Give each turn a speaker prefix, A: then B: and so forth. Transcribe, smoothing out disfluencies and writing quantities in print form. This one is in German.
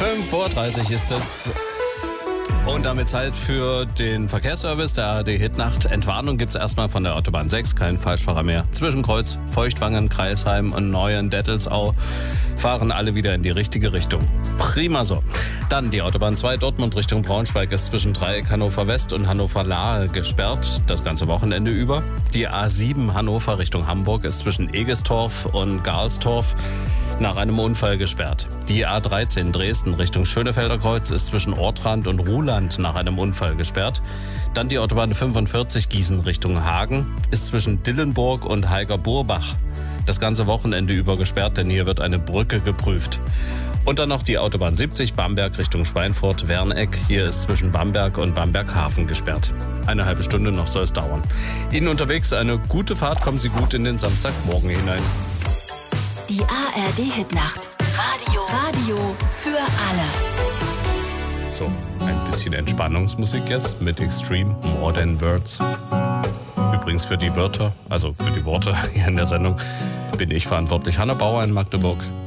A: 5:30 Uhr ist es. Und damit Zeit für den Verkehrsservice der ARD Hitnacht. Entwarnung gibt es erstmal von der Autobahn 6, kein Falschfahrer mehr. Zwischen Kreuz, Feuchtwangen, Kreisheim und Neuen-Dettelsau fahren alle wieder in die richtige Richtung. Prima so. Dann die Autobahn 2 Dortmund Richtung Braunschweig ist zwischen Dreieck Hannover West und Hannover Lahe gesperrt, das ganze Wochenende über. Die A7 Hannover Richtung Hamburg ist zwischen Egestorf und Garlstorf nach einem Unfall gesperrt. Die A13 Dresden Richtung Schönefelder Kreuz ist zwischen Ortrand und Ruhland nach einem Unfall gesperrt. Dann die Autobahn 45 Gießen Richtung Hagen ist zwischen Dillenburg und Heiger-Burbach das ganze Wochenende über gesperrt, denn hier wird eine Brücke geprüft. Und dann noch die Autobahn 70 Bamberg Richtung Schweinfurt-Werneck. Hier ist zwischen Bamberg und Bamberg-Hafen gesperrt. Eine halbe Stunde noch soll es dauern. Ihnen unterwegs eine gute Fahrt, kommen Sie gut in den Samstagmorgen hinein.
B: Die ARD Hitnacht. Radio für alle.
A: So, ein bisschen Entspannungsmusik jetzt mit Extreme More Than Words. Übrigens für die Wörter, also für die Worte hier in der Sendung, bin ich verantwortlich. Hanna Bauer in Magdeburg.